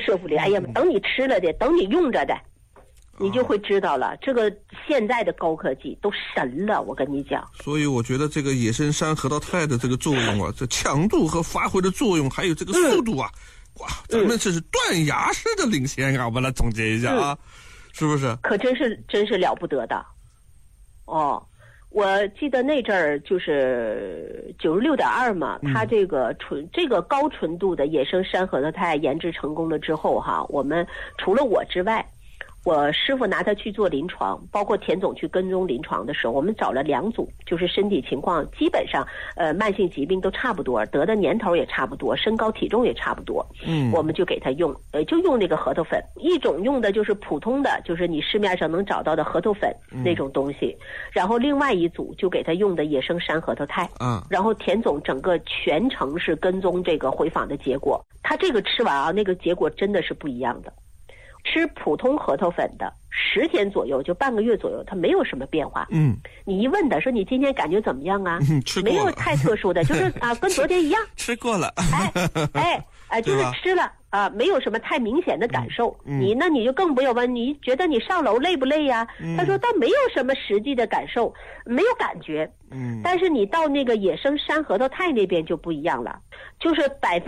说服力。哎呀，等你吃了的，等你用着的，你就会知道了。这个现在的高科技都神了，我跟你讲。 所以我觉得这个野生山核桃肽的这个作用啊，这强度和发挥的作用，还有这个速度啊，哇，咱们这是断崖式的领先啊！我们来总结一下啊，是不是？ 可真是了不得的。哦，我记得那阵儿就是96.2嘛，它这个高纯度的野生山核桃肽研制成功了之后哈，我们除了我之外，我师傅拿它去做临床，包括田总去跟踪临床的时候，我们找了2组，就是身体情况基本上慢性疾病都差不多，得的年头也差不多，身高体重也差不多，我们就给他用就用那个核桃粉。一种用的就是普通的，就是你市面上能找到的核桃粉那种东西，然后另外一组就给他用的野生山核桃肽，然后田总整个全程是跟踪这个回访的结果，他这个吃完啊，那个结果真的是不一样的。吃普通核桃粉的10天左右，就半个月左右，它没有什么变化。你一问他说你今天感觉怎么样啊？ 吃过了， 没有太特殊的，就是啊，跟昨天一样。 吃过了。 就是吃了啊，没有什么太明显的感受。那你就更不要问，你觉得你上楼累不累呀？他说倒没有什么实际的感受，没有感觉。但是你到那个野生山核桃肽那边就不一样了，就是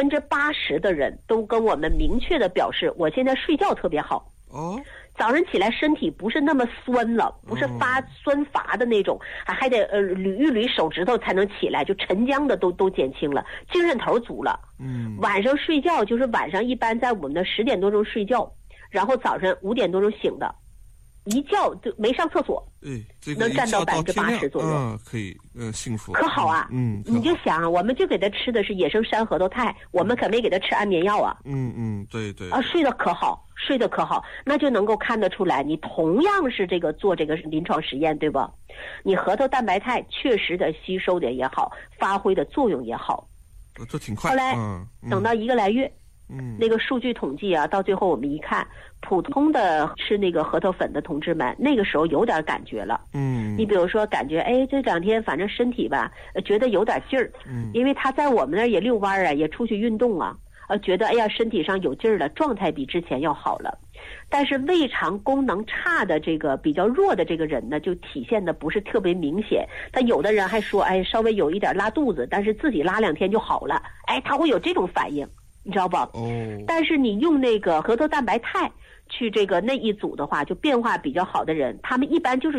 80%的人都跟我们明确的表示，我现在睡觉特别好。早上起来身体不是那么酸了，不是酸乏的那种，还得捋一捋手指头才能起来，就沉僵的都减轻了，精神头足了。晚上睡觉就是晚上一般在我们的10点多钟睡觉，然后早上5点多钟醒的，一觉就没上厕所，能占到80%左右， 可以，幸福， 可好啊。你就想，我们就给他吃的是野生山核桃肽，我们可没给他吃安眠药啊。 对对啊，睡得可好，那就能够看得出来，你同样是这个做这个临床实验，对吧？你核桃蛋白肽确实的吸收的也好，发挥的作用也好， 这挺快。 后来等到1个来月。那个数据统计啊，到最后我们一看，普通的吃那个核桃粉的同志们，那个时候有点感觉了。你比如说感觉，这2天反正身体吧，觉得有点劲儿。因为他在我们那儿也遛弯啊，也出去运动啊，觉得哎呀身体上有劲儿了，状态比之前要好了。但是胃肠功能差的这个比较弱的这个人呢，就体现的不是特别明显。他有的人还说，稍微有一点拉肚子，但是自己拉2天就好了，他会有这种反应。你知道吧？但是你用那个核桃蛋白肽去这个那一组的话，就变化比较好的人，他们一般就是